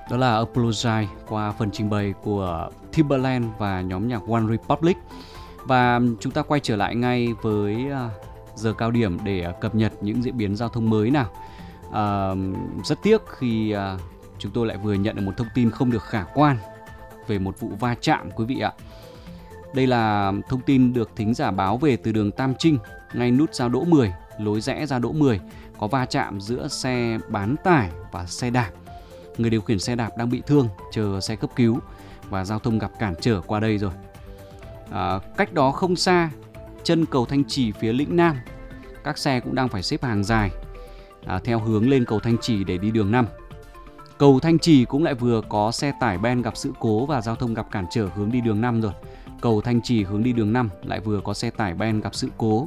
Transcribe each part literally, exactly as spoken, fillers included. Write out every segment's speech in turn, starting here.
Đó là Apologize qua phần trình bày của Timbaland và nhóm nhạc One Republic. Và chúng ta quay trở lại ngay với giờ cao điểm để cập nhật những diễn biến giao thông mới nào. À, rất tiếc khi chúng tôi lại vừa nhận được một thông tin không được khả quan về một vụ va chạm quý vị ạ. Đây là thông tin được thính giả báo về từ đường Tam Trinh, ngay nút giao Đỗ mười, lối rẽ ra Đỗ mười, có va chạm giữa xe bán tải và xe đạp. Người điều khiển xe đạp đang bị thương, chờ xe cấp cứu và giao thông gặp cản trở qua đây rồi. À, cách đó không xa, chân cầu Thanh Trì phía lĩnh Nam, các xe cũng đang phải xếp hàng dài à, theo hướng lên cầu Thanh Trì để đi đường năm. Cầu Thanh Trì cũng lại vừa có xe tải ben gặp sự cố và giao thông gặp cản trở hướng đi đường năm rồi. Cầu Thanh Trì hướng đi đường năm lại vừa có xe tải ben gặp sự cố.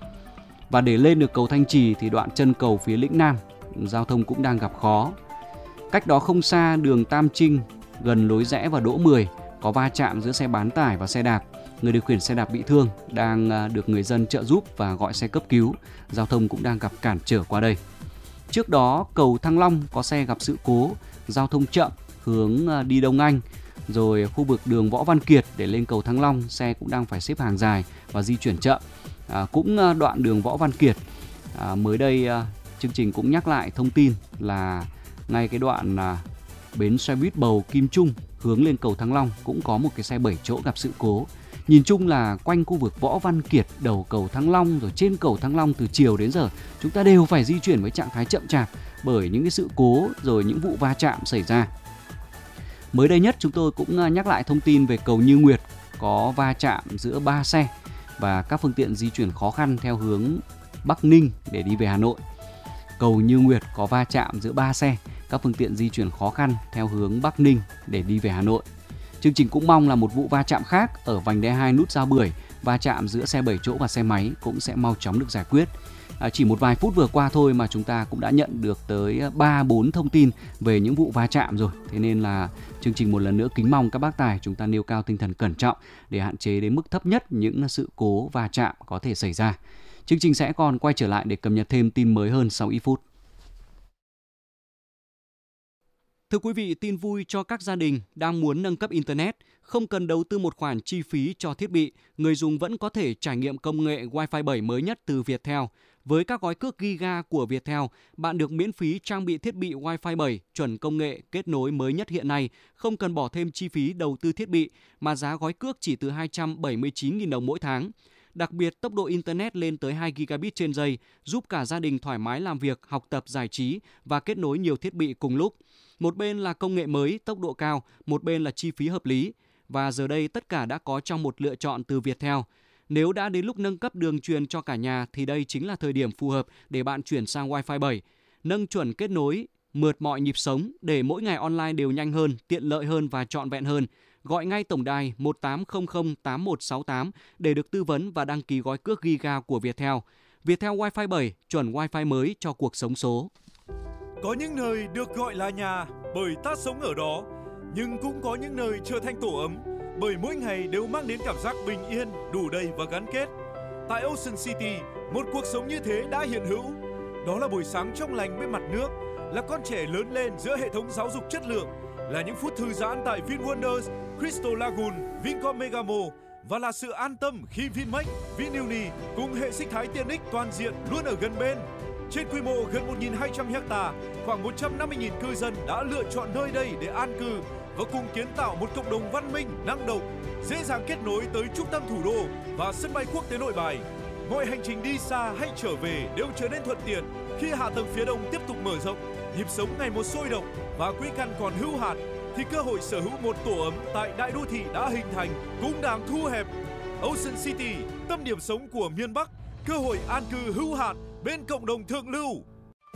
Và để lên được cầu Thanh Trì thì đoạn chân cầu phía lĩnh Nam, giao thông cũng đang gặp khó. Cách đó không xa, đường Tam Trinh gần lối rẽ vào Đỗ mười có va chạm giữa xe bán tải và xe đạp. Người điều khiển xe đạp bị thương, đang được người dân trợ giúp và gọi xe cấp cứu. Giao thông cũng đang gặp cản trở qua đây. Trước đó, cầu Thăng Long có xe gặp sự cố, giao thông chậm hướng đi Đông Anh. Rồi khu vực đường Võ Văn Kiệt để lên cầu Thăng Long, xe cũng đang phải xếp hàng dài và di chuyển chậm. À, cũng đoạn đường Võ Văn Kiệt, à, mới đây à, chương trình cũng nhắc lại thông tin là ngay cái đoạn à, bến xe buýt Bầu Kim Trung hướng lên cầu Thăng Long cũng có một cái xe bảy chỗ gặp sự cố. Nhìn chung là quanh khu vực Võ Văn Kiệt, đầu cầu Thăng Long rồi trên cầu Thăng Long từ chiều đến giờ chúng ta đều phải di chuyển với trạng thái chậm chạp bởi những cái sự cố rồi những vụ va chạm xảy ra. Mới đây nhất chúng tôi cũng nhắc lại thông tin về cầu Như Nguyệt có va chạm giữa ba xe và các phương tiện di chuyển khó khăn theo hướng Bắc Ninh để đi về Hà Nội. Cầu Như Nguyệt có va chạm giữa ba xe, các phương tiện di chuyển khó khăn theo hướng Bắc Ninh để đi về Hà Nội. Chương trình cũng mong là một vụ va chạm khác ở vành đai hai nút giao Bưởi, va chạm giữa xe bảy chỗ và xe máy cũng sẽ mau chóng được giải quyết. À, chỉ một vài phút vừa qua thôi mà chúng ta cũng đã nhận được tới ba bốn thông tin về những vụ va chạm rồi. Thế nên là chương trình một lần nữa kính mong các bác tài chúng ta nêu cao tinh thần cẩn trọng để hạn chế đến mức thấp nhất những sự cố va chạm có thể xảy ra. Chương trình sẽ còn quay trở lại để cập nhật thêm tin mới hơn sau ít phút. Thưa quý vị, tin vui cho các gia đình đang muốn nâng cấp Internet, không cần đầu tư một khoản chi phí cho thiết bị, người dùng vẫn có thể trải nghiệm công nghệ Wi-Fi bảy mới nhất từ Viettel. Với các gói cước Giga của Viettel, bạn được miễn phí trang bị thiết bị Wi-Fi bảy chuẩn công nghệ kết nối mới nhất hiện nay, không cần bỏ thêm chi phí đầu tư thiết bị, mà giá gói cước chỉ từ hai trăm bảy mươi chín nghìn đồng mỗi tháng. Đặc biệt, tốc độ Internet lên tới hai gigabit trên giây, giúp cả gia đình thoải mái làm việc, học tập, giải trí và kết nối nhiều thiết bị cùng lúc. Một bên là công nghệ mới, tốc độ cao, một bên là chi phí hợp lý. Và giờ đây tất cả đã có trong một lựa chọn từ Viettel. Nếu đã đến lúc nâng cấp đường truyền cho cả nhà thì đây chính là thời điểm phù hợp để bạn chuyển sang Wi-Fi bảy. Nâng chuẩn kết nối, mượt mọi nhịp sống để mỗi ngày online đều nhanh hơn, tiện lợi hơn và trọn vẹn hơn. Gọi ngay tổng đài một tám không không tám một sáu tám để được tư vấn và đăng ký gói cước Giga của Viettel. Viettel Wi-Fi bảy, chuẩn Wi-Fi mới cho cuộc sống số. Có những nơi được gọi là nhà bởi ta sống ở đó, nhưng cũng có những nơi trở thành tổ ấm bởi mỗi ngày đều mang đến cảm giác bình yên, đủ đầy và gắn kết. Tại Ocean City, một cuộc sống như thế đã hiện hữu. Đó là buổi sáng trong lành bên mặt nước, là con trẻ lớn lên giữa hệ thống giáo dục chất lượng, là những phút thư giãn tại VinWonders, Crystal Lagoon, Vincom Megamo và là sự an tâm khi Vinmec, Vinuni cùng hệ sinh thái tiện ích toàn diện luôn ở gần bên. Trên quy mô gần một nghìn hai trăm ha, khoảng một trăm năm mươi nghìn cư dân đã lựa chọn nơi đây để an cư và cùng kiến tạo một cộng đồng văn minh, năng động, dễ dàng kết nối tới trung tâm thủ đô và sân bay quốc tế Nội Bài. Mọi hành trình đi xa hay trở về đều trở nên thuận tiện khi hạ tầng phía đông tiếp tục mở rộng, nhịp sống ngày một sôi động và quỹ căn còn hữu hạn, thì cơ hội sở hữu một tổ ấm tại đại đô thị đã hình thành cũng đang thu hẹp. Ocean City, tâm điểm sống của miền Bắc, cơ hội an cư hữu hạn bên cộng đồng thượng lưu.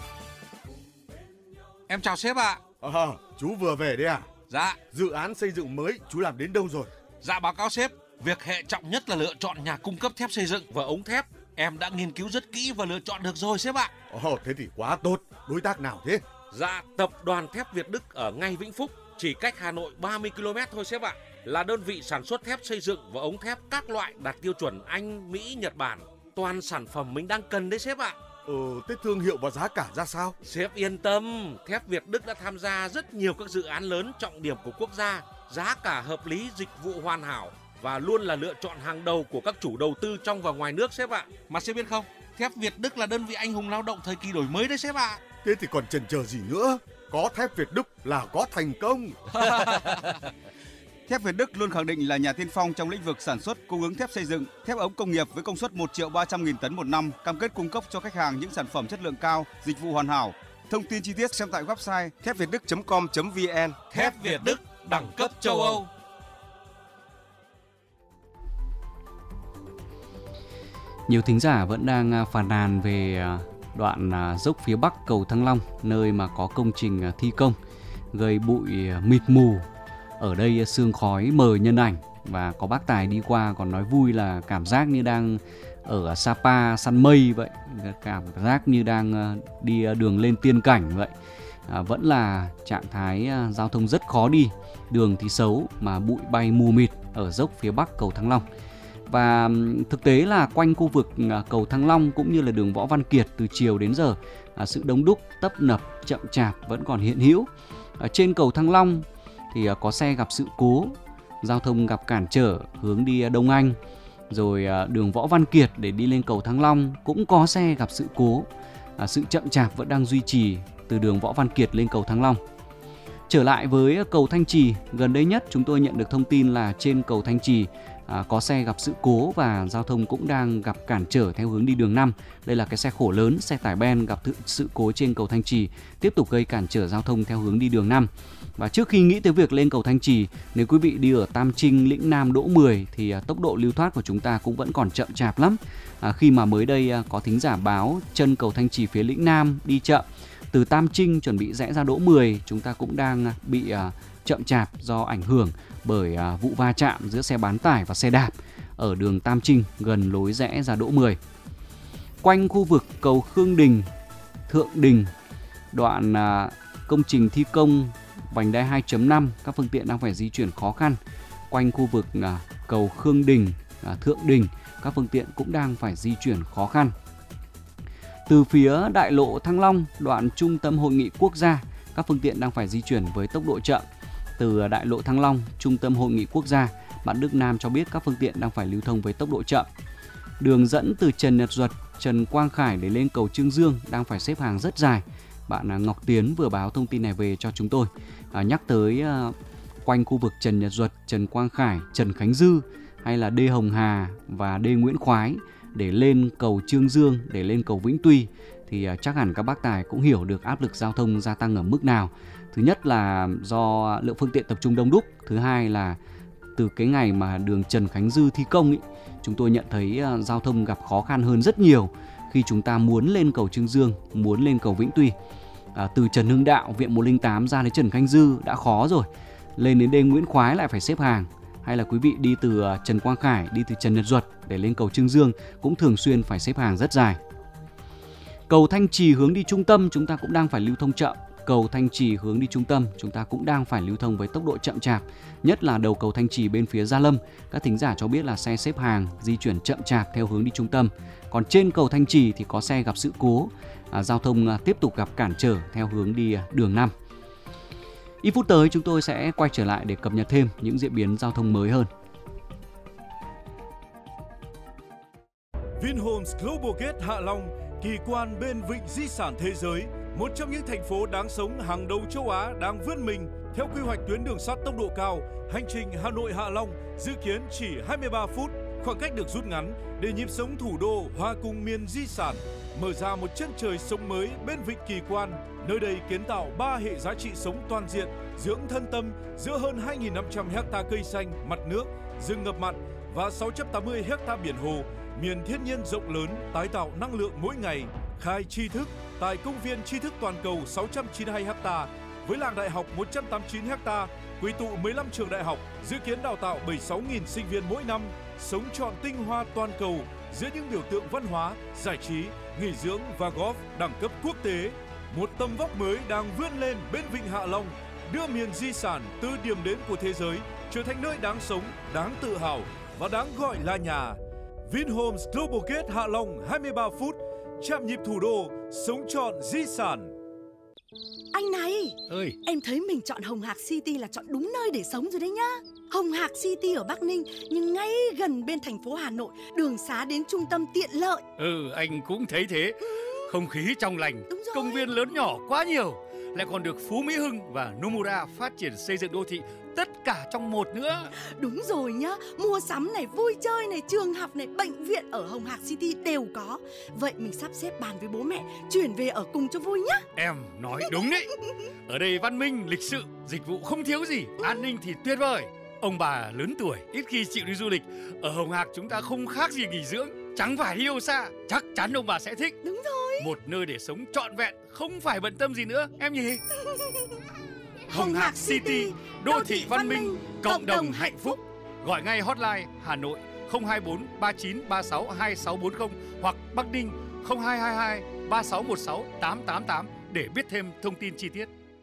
Em chào sếp ạ. À, chú vừa về đấy à? Dạ. Dự án xây dựng mới chú làm đến đâu rồi? Dạ báo cáo sếp, việc hệ trọng nhất là lựa chọn nhà cung cấp thép xây dựng và ống thép. Em đã nghiên cứu rất kỹ và lựa chọn được rồi sếp ạ. Ồ, thế thì quá tốt. Đối tác nào thế? Dạ, tập đoàn thép Việt Đức ở ngay Vĩnh Phúc, chỉ cách Hà Nội ba mươi ki lô mét thôi sếp ạ. Là đơn vị sản xuất thép xây dựng và ống thép các loại đạt tiêu chuẩn Anh, Mỹ, Nhật Bản. Toàn sản phẩm mình đang cần đấy sếp ạ. Ờ, thế thương hiệu và giá cả ra sao? Sếp yên tâm, thép Việt Đức đã tham gia rất nhiều các dự án lớn trọng điểm của quốc gia, giá cả hợp lý, dịch vụ hoàn hảo và luôn là lựa chọn hàng đầu của các chủ đầu tư trong và ngoài nước sếp ạ. Mà sếp biết không, thép Việt Đức là đơn vị anh hùng lao động thời kỳ đổi mới đấy sếp ạ. Thế thì còn chần chờ gì nữa? Có thép Việt Đức là có thành công. Thép Việt Đức luôn khẳng định là nhà tiên phong trong lĩnh vực sản xuất, cung ứng thép xây dựng, thép ống công nghiệp với công suất một triệu ba trăm nghìn tấn một năm, cam kết cung cấp cho khách hàng những sản phẩm chất lượng cao, dịch vụ hoàn hảo. Thông tin chi tiết xem tại website thép việt đức chấm com chấm vn. Thép Việt Đức, đẳng cấp châu Âu. Nhiều thính giả vẫn đang phàn nàn về đoạn dốc phía bắc cầu Thăng Long, nơi mà có công trình thi công gây bụi mịt mù. Ở đây sương khói mờ nhân ảnh, và có bác tài đi qua còn nói vui là cảm giác như đang ở Sapa săn mây vậy, cảm giác như đang đi đường lên tiên cảnh vậy. À, vẫn là trạng thái giao thông rất khó đi, đường thì xấu mà bụi bay mù mịt ở dốc phía bắc cầu Thăng Long. Và thực tế là quanh khu vực cầu Thăng Long cũng như là đường Võ Văn Kiệt từ chiều đến giờ, à, sự đông đúc, tấp nập, chậm chạp vẫn còn hiện hữu. Ở trên cầu Thăng Long thì có xe gặp sự cố, giao thông gặp cản trở hướng đi Đông Anh, rồi đường Võ Văn Kiệt để đi lên cầu Thăng Long cũng có xe gặp sự cố. À, sự chậm chạp vẫn đang duy trì từ đường Võ Văn Kiệt lên cầu Thăng Long. Trở lại với cầu Thanh Trì, gần đây nhất chúng tôi nhận được thông tin là trên cầu Thanh Trì à, có xe gặp sự cố và giao thông cũng đang gặp cản trở theo hướng đi đường năm. Đây là cái xe khổ lớn, xe tải ben gặp sự cố trên cầu Thanh Trì, tiếp tục gây cản trở giao thông theo hướng đi đường năm. Và trước khi nghĩ tới việc lên cầu Thanh Trì, nếu quý vị đi ở Tam Trinh, Lĩnh Nam, Đỗ mười thì tốc độ lưu thoát của chúng ta cũng vẫn còn chậm chạp lắm. À, khi mà mới đây có thính giả báo chân cầu Thanh Trì phía Lĩnh Nam đi chậm, từ Tam Trinh chuẩn bị rẽ ra Đỗ mười, chúng ta cũng đang bị uh, chậm chạp do ảnh hưởng bởi uh, vụ va chạm giữa xe bán tải và xe đạp ở đường Tam Trinh gần lối rẽ ra Đỗ mười. Quanh khu vực cầu Khương Đình, Thượng Đình, đoạn uh, công trình thi công vành đai hai chấm năm, các phương tiện đang phải di chuyển khó khăn. Quanh khu vực uh, cầu Khương Đình, uh, Thượng Đình, các phương tiện cũng đang phải di chuyển khó khăn. Từ phía đại lộ Thăng Long, đoạn trung tâm hội nghị quốc gia, các phương tiện đang phải di chuyển với tốc độ chậm. Từ đại lộ Thăng Long, trung tâm hội nghị quốc gia, bạn Đức Nam cho biết các phương tiện đang phải lưu thông với tốc độ chậm. Đường dẫn từ Trần Nhật Duật, Trần Quang Khải để lên cầu Trương Dương đang phải xếp hàng rất dài. Bạn Ngọc Tiến vừa báo thông tin này về cho chúng tôi. À, nhắc tới uh, quanh khu vực Trần Nhật Duật, Trần Quang Khải, Trần Khánh Dư hay là Đê Hồng Hà và Đê Nguyễn Khoái để lên cầu Trương Dương, để lên cầu Vĩnh Tuy thì chắc hẳn các bác tài cũng hiểu được áp lực giao thông gia tăng ở mức nào. Thứ nhất là do lượng phương tiện tập trung đông đúc, thứ hai là từ cái ngày mà đường Trần Khánh Dư thi công ý, chúng tôi nhận thấy giao thông gặp khó khăn hơn rất nhiều khi chúng ta muốn lên cầu Trương Dương, muốn lên cầu Vĩnh Tuy. À, từ Trần Hưng Đạo, Viện một không tám ra đến Trần Khánh Dư đã khó rồi, lên đến Đê Nguyễn Khoái lại phải xếp hàng. Hay là quý vị đi từ Trần Quang Khải, đi từ Trần Nhật Duật để lên cầu Trương Dương cũng thường xuyên phải xếp hàng rất dài. Cầu Thanh Trì hướng đi trung tâm chúng ta cũng đang phải lưu thông chậm. Cầu Thanh Trì hướng đi trung tâm chúng ta cũng đang phải lưu thông với tốc độ chậm chạp. Nhất là đầu cầu Thanh Trì bên phía Gia Lâm, các thính giả cho biết là xe xếp hàng, di chuyển chậm chạp theo hướng đi trung tâm. Còn trên cầu Thanh Trì thì có xe gặp sự cố, à, giao thông à, tiếp tục gặp cản trở theo hướng đi à, đường năm. Ít phút tới chúng tôi sẽ quay trở lại để cập nhật thêm những diễn biến giao thông mới hơn. Vinhomes Global Gate Hạ Long, kỳ quan bên vịnh di sản thế giới, một trong những thành phố đáng sống hàng đầu châu Á đang vươn mình theo quy hoạch tuyến đường sắt tốc độ cao. Hành trình Hà Nội Hạ Long dự kiến chỉ hai mươi ba phút, khoảng cách được rút ngắn để nhịp sống thủ đô hòa cùng miền di sản, mở ra một chân trời sống mới bên vịnh kỳ quan. Nơi đây kiến tạo ba hệ giá trị sống toàn diện, dưỡng thân tâm giữa hơn hai nghìn năm trăm ha cây xanh, mặt nước, rừng ngập mặn và sáu trăm tám mươi ha biển hồ, miền thiên nhiên rộng lớn, tái tạo năng lượng mỗi ngày. Khai tri thức tại công viên tri thức toàn cầu sáu trăm chín mươi hai ha, với làng đại học một trăm tám mươi chín ha, quy tụ mười lăm trường đại học, dự kiến đào tạo bảy mươi sáu nghìn sinh viên mỗi năm, sống trọn tinh hoa toàn cầu giữa những biểu tượng văn hóa, giải trí, nghỉ dưỡng và golf đẳng cấp quốc tế. Một tầm vóc mới đang vươn lên bên vịnh Hạ Long, đưa miền di sản từ điểm đến của thế giới trở thành nơi đáng sống, đáng tự hào và đáng gọi là nhà. Vinhomes Global Gate Hạ Long hai mươi ba phút, chạm nhịp thủ đô, sống trọn di sản. Anh này, ơi, em thấy mình chọn Hồng Hạc City là chọn đúng nơi để sống rồi đấy nhá. Hồng Hạc City ở Bắc Ninh nhưng ngay gần bên thành phố Hà Nội, đường xá đến trung tâm tiện lợi. ừ anh cũng thấy thế. Không khí trong lành, Đúng rồi. công viên lớn nhỏ quá nhiều, lại còn được Phú Mỹ Hưng và Nomura phát triển xây dựng đô thị tất cả trong một nữa. Đúng rồi nhá, mua sắm này, vui chơi này, trường học này, bệnh viện ở Hồng Hạc City đều có. Vậy mình sắp xếp bàn với bố mẹ chuyển về ở cùng cho vui nhá. Em nói đúng đấy. Ở đây văn minh, lịch sự, dịch vụ không thiếu gì, an ninh thì tuyệt vời. Ông bà lớn tuổi ít khi chịu đi du lịch, ở Hồng Hạc chúng ta không khác gì nghỉ dưỡng, chẳng phải đi đâu xa. Chắc chắn ông bà sẽ thích. Đúng rồi. Một nơi để sống trọn vẹn, không phải bận tâm gì nữa, em nhỉ? Hồng Hạc City, đô thị văn minh, cộng đồng hạnh phúc. Gọi ngay hotline Hà Nội không hai bốn ba chín ba sáu hai sáu bốn không hoặc Bắc Ninh không hai hai hai ba sáu một sáu tám tám tám để biết thêm thông tin chi tiết.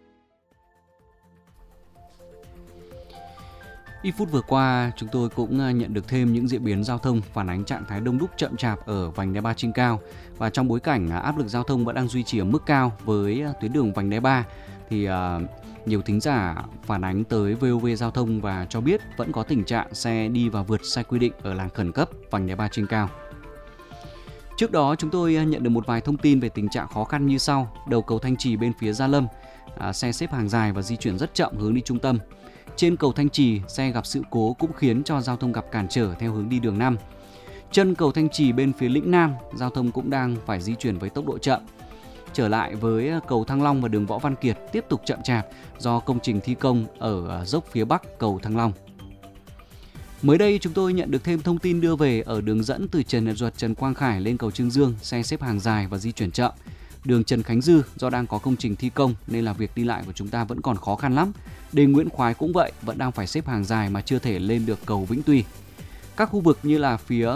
Ít phút vừa qua, chúng tôi cũng nhận được thêm những diễn biến giao thông phản ánh trạng thái đông đúc chậm chạp ở vành đai ba trên cao. Và trong bối cảnh áp lực giao thông vẫn đang duy trì ở mức cao với tuyến đường vành đai ba, thì uh, nhiều thính giả phản ánh tới vê o vê Giao thông và cho biết vẫn có tình trạng xe đi và vượt sai quy định ở làn khẩn cấp vành đai ba trên cao. Trước đó, chúng tôi nhận được một vài thông tin về tình trạng khó khăn như sau. Đầu cầu Thanh Trì bên phía Gia Lâm, uh, xe xếp hàng dài và di chuyển rất chậm hướng đi trung tâm. Trên cầu Thanh Trì, xe gặp sự cố cũng khiến cho giao thông gặp cản trở theo hướng đi đường năm. Chân cầu Thanh Trì bên phía Lĩnh Nam, giao thông cũng đang phải di chuyển với tốc độ chậm. Trở lại với cầu Thăng Long và đường Võ Văn Kiệt tiếp tục chậm chạp do công trình thi công ở dốc phía Bắc cầu Thăng Long. Mới đây chúng tôi nhận được thêm thông tin đưa về ở đường dẫn từ Trần Nhật Duật, Trần Quang Khải lên cầu Trương Dương, xe xếp hàng dài và di chuyển chậm. Đường Trần Khánh Dư do đang có công trình thi công nên là việc đi lại của chúng ta vẫn còn khó khăn lắm. Đền Nguyễn Khoái cũng vậy, vẫn đang phải xếp hàng dài mà chưa thể lên được cầu Vĩnh Tuy. Các khu vực như là phía